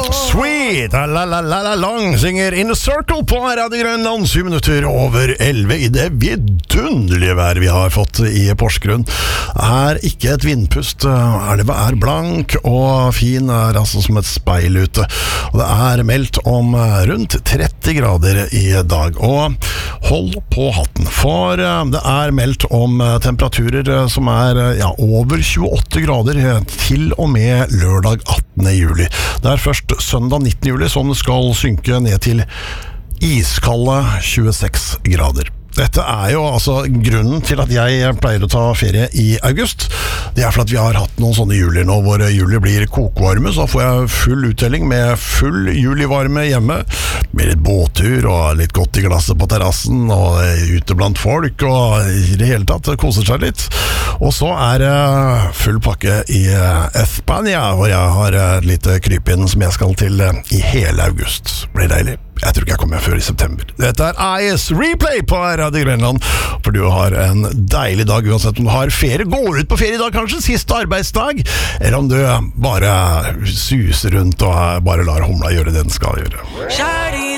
Sweet, la long synger In the Circle på Radio Grønland 7 minutter over 11 I det vidunderlige været vi har fått I Porsgrunn. Ikke et vindpust, elva blank og fin, altså som et speil ute. Og det meldt om rundt 30 grader I dag. Og hold på hatten, for det meldt om temperaturer som over 28 grader til og med lørdag 18. juli. Det først søndag 19. juli som det skal synke ned til iskalde 26 grader. Dette jo altså grunnen til at jeg pleier å ta ferie I august. Det for at vi har hatt noen sånne julier nå, hvor juli blir kokvarme, så får jeg full uttelling med full julivarme hjemme, med litt båttur og litt godt I glasset på terrassen, og ute blant folk, og I det hele tatt koser seg litt. Og så det full pakke I Espania, hvor jeg har et lite krypinn som jeg skal til I hele august. Blir deilig. Jeg tror ikke jeg kommer før I september. Dette IS Replay på Radio Grønland, for du har en deilig dag, uansett om du har ferie, går ut på ferie I dag kanskje, siste arbeidsdag, eller om du bare suser rundt og bare lar humla gjøre det den skal gjøre.